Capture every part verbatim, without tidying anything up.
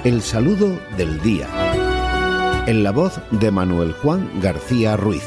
El saludo del día. En la voz de Manuel Juan García Ruiz.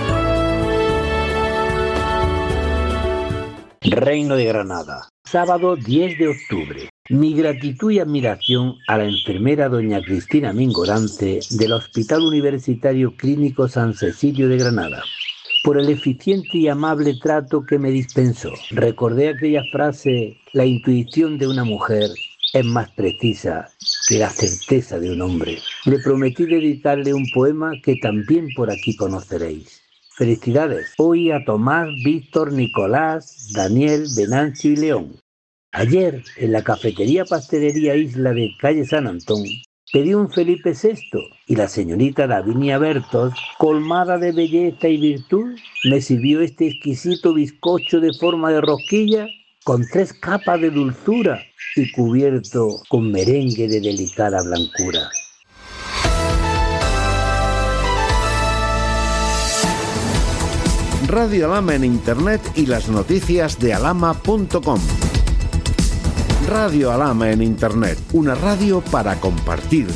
Reino de Granada, sábado diez de octubre. Mi gratitud y admiración a la enfermera doña Cristina Mingorance del Hospital Universitario Clínico San Cecilio de Granada, por el eficiente y amable trato que me dispensó. Recordé aquella frase: la intuición de una mujer es más precisa que la certeza de un hombre. Le prometí dedicarle un poema que también por aquí conoceréis. Felicidades hoy a Tomás, Víctor, Nicolás, Daniel, Venancio y León. Ayer, en la cafetería Pastelería Isla de calle San Antón, pedí un Felipe sexto y la señorita Davinia Bertos, colmada de belleza y virtud, me sirvió este exquisito bizcocho de forma de rosquilla con tres capas de dulzura y cubierto con merengue de delicada blancura. Radio Alhama en Internet y las noticias de alhama punto com. Radio Alhama en Internet, una radio para compartir.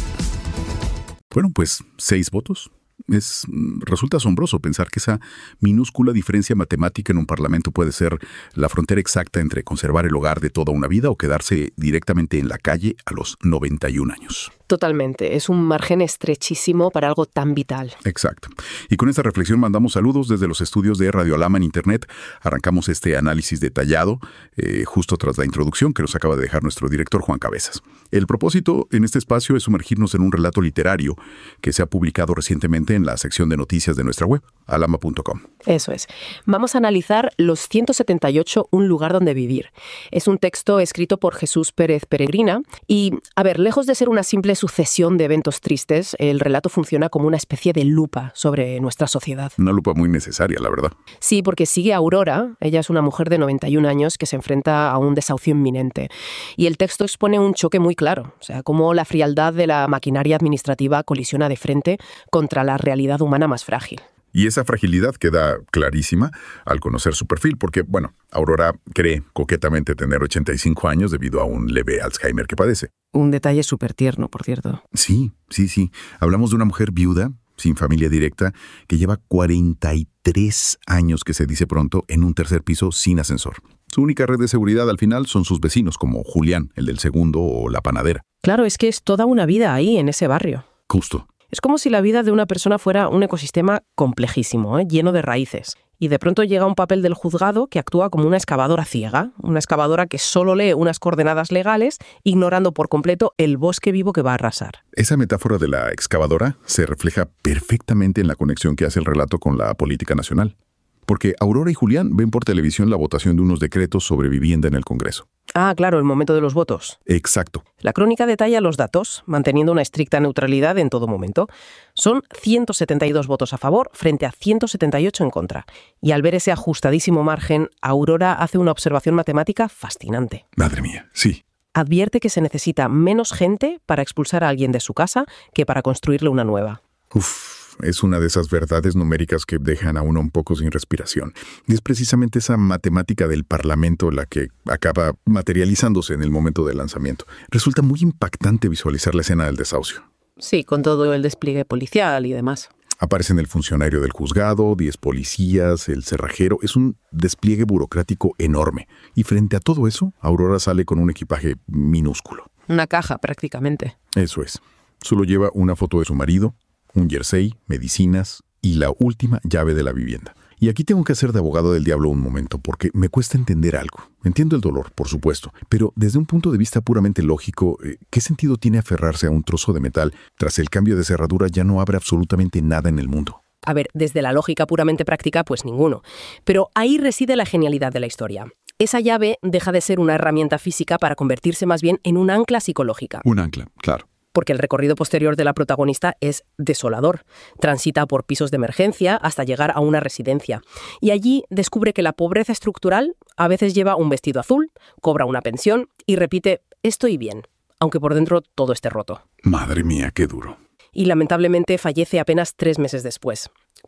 Bueno, pues seis votos. Es, resulta asombroso pensar que esa minúscula diferencia matemática en un parlamento puede ser la frontera exacta entre conservar el hogar de toda una vida o quedarse directamente en la calle a los noventa y un años. Totalmente. Es un margen estrechísimo para algo tan vital. Exacto. Y con esta reflexión mandamos saludos desde los estudios de Radio Alhama en Internet. Arrancamos este análisis detallado eh, justo tras la introducción que nos acaba de dejar nuestro director Juan Cabezas. El propósito en este espacio es sumergirnos en un relato literario que se ha publicado recientemente en la sección de noticias de nuestra web, alhama punto com. Eso es. Vamos a analizar Los ciento setenta y ocho, un lugar donde vivir. Es un texto escrito por Jesús Pérez Peregrina y, a ver, lejos de ser una simple sucesión de eventos tristes, el relato funciona como una especie de lupa sobre nuestra sociedad. Una lupa muy necesaria, la verdad. Sí, porque sigue a Aurora. Ella es una mujer de noventa y un años que se enfrenta a un desahucio inminente. Y el texto expone un choque muy claro, o sea, cómo la frialdad de la maquinaria administrativa colisiona de frente contra la realidad humana más frágil. Y esa fragilidad queda clarísima al conocer su perfil, porque, bueno, Aurora cree coquetamente tener ochenta y cinco años debido a un leve Alzheimer que padece. Un detalle súper tierno, por cierto. Sí, sí, sí. Hablamos de una mujer viuda, sin familia directa, que lleva cuarenta y tres años, que se dice pronto, en un tercer piso sin ascensor. Su única red de seguridad al final son sus vecinos, como Julián, el del segundo, o la panadera. Claro, es que es toda una vida ahí, en ese barrio. Justo. Es como si la vida de una persona fuera un ecosistema complejísimo, ¿eh? Lleno de raíces. Y de pronto llega un papel del juzgado que actúa como una excavadora ciega, una excavadora que solo lee unas coordenadas legales, ignorando por completo el bosque vivo que va a arrasar. Esa metáfora de la excavadora se refleja perfectamente en la conexión que hace el relato con la política nacional. Porque Aurora y Julián ven por televisión la votación de unos decretos sobre vivienda en el Congreso. Ah, claro, el momento de los votos. Exacto. La crónica detalla los datos, manteniendo una estricta neutralidad en todo momento. Son ciento setenta y dos votos a favor frente a ciento setenta y ocho en contra. Y al ver ese ajustadísimo margen, Aurora hace una observación matemática fascinante. Madre mía, sí. Advierte que se necesita menos gente para expulsar a alguien de su casa que para construirle una nueva. Uf. Es una de esas verdades numéricas que dejan a uno un poco sin respiración. Y es precisamente esa matemática del Parlamento la que acaba materializándose en el momento del lanzamiento. Resulta muy impactante visualizar la escena del desahucio. Sí, con todo el despliegue policial y demás. Aparecen el funcionario del juzgado, diez policías, el cerrajero. Es un despliegue burocrático enorme. Y frente a todo eso, Aurora sale con un equipaje minúsculo. Una caja, prácticamente. Eso es. Solo lleva una foto de su marido, un jersey, medicinas y la última llave de la vivienda. Y aquí tengo que hacer de abogado del diablo un momento, porque me cuesta entender algo. Entiendo el dolor, por supuesto, pero desde un punto de vista puramente lógico, ¿qué sentido tiene aferrarse a un trozo de metal? Tras el cambio de cerradura ya no abre absolutamente nada en el mundo. A ver, desde la lógica puramente práctica, pues ninguno. Pero ahí reside la genialidad de la historia. Esa llave deja de ser una herramienta física para convertirse más bien en un ancla psicológica. Un ancla, claro. Porque el recorrido posterior de la protagonista es desolador. Transita por pisos de emergencia hasta llegar a una residencia. Y allí descubre que la pobreza estructural a veces lleva un vestido azul, cobra una pensión y repite «estoy bien», aunque por dentro todo esté roto. Madre mía, qué duro. Y lamentablemente fallece apenas tres meses después.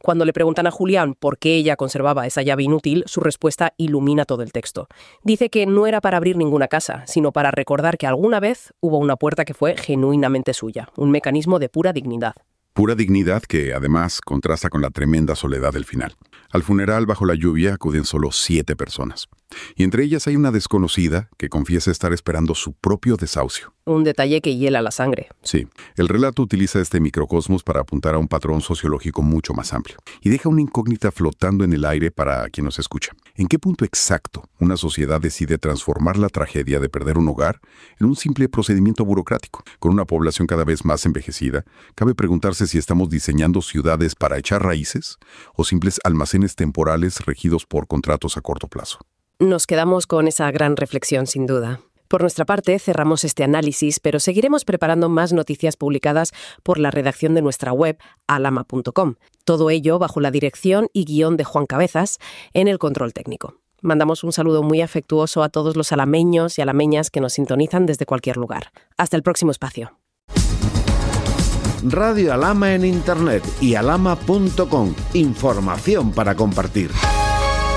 Cuando le preguntan a Julián por qué ella conservaba esa llave inútil, su respuesta ilumina todo el texto. Dice que no era para abrir ninguna casa, sino para recordar que alguna vez hubo una puerta que fue genuinamente suya, un mecanismo de pura dignidad. Pura dignidad que, además, contrasta con la tremenda soledad del final. Al funeral, bajo la lluvia, acuden solo siete personas. Y entre ellas hay una desconocida que confiesa estar esperando su propio desahucio. Un detalle que hiela la sangre. Sí, el relato utiliza este microcosmos para apuntar a un patrón sociológico mucho más amplio. Y deja una incógnita flotando en el aire para quien nos escucha. ¿En qué punto exacto una sociedad decide transformar la tragedia de perder un hogar en un simple procedimiento burocrático? Con una población cada vez más envejecida, cabe preguntarse si estamos diseñando ciudades para echar raíces o simples almacenes temporales regidos por contratos a corto plazo. Nos quedamos con esa gran reflexión, sin duda. Por nuestra parte, cerramos este análisis, pero seguiremos preparando más noticias publicadas por la redacción de nuestra web, alama punto com. Todo ello bajo la dirección y guión de Juan Cabezas en el control técnico. Mandamos un saludo muy afectuoso a todos los alameños y alameñas que nos sintonizan desde cualquier lugar. Hasta el próximo espacio. Radio Alama en Internet y alama punto com. Información para compartir.